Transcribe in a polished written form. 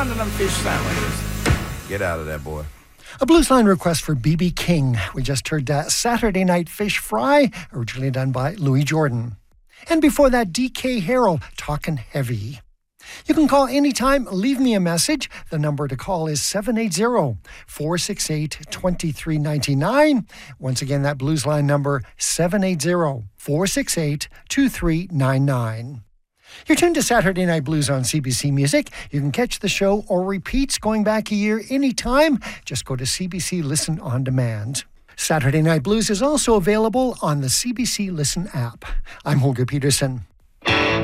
on to them fish sandwiches. Get out of there, boy. A blues line request for B.B. King. We just heard Saturday Night Fish Fry, originally done by Louis Jordan. And before that, D.K. Harrell, Talkin' Heavy. You can call anytime, leave me a message. The number to call is 780-468-2399. Once again, that blues line number, 780-468-2399. You're tuned to Saturday Night Blues on CBC Music. You can catch the show or repeats going back a year anytime. Just go to CBC Listen on Demand. Saturday Night Blues is also available on the CBC Listen app. I'm Holger Peterson.